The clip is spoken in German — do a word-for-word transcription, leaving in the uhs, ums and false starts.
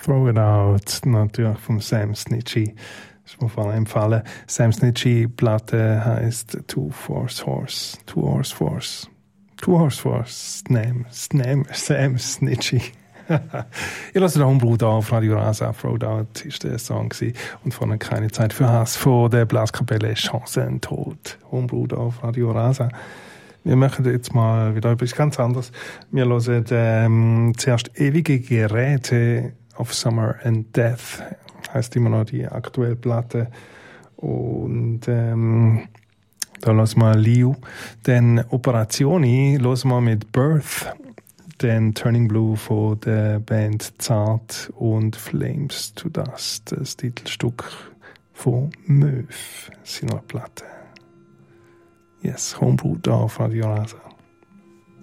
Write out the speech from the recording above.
Throw It Out, natürlich vom Sam Snitchy. Das ist mir vor allem empfallen. Sam Snitchy Platte heisst Two Horse Horse. Two Horse Force. Two Horse Force. Name, Name, Sam Snitchy. Ich lasse den Homebrew da auf Radio Rasa. Throw It Out ist der Song gewesen. Und vorne keine Zeit für Hass von der Blaskapelle Chancen tot. Homebrew da auf Radio Rasa. Wir machen jetzt mal wieder etwas ganz anderes. Wir hören ähm, zuerst Ewige Geräte of Summer and Death. Heißt immer noch die aktuelle Platte. Und ähm, da lassen wir Liu. Dann Operationi hören wir mit Birth. Dann Turning Blue von der Band Zart und Flames to Dust. Das Titelstück von Möw. Seiner Platte. Yes, Homebrew da auf Radio Rasa.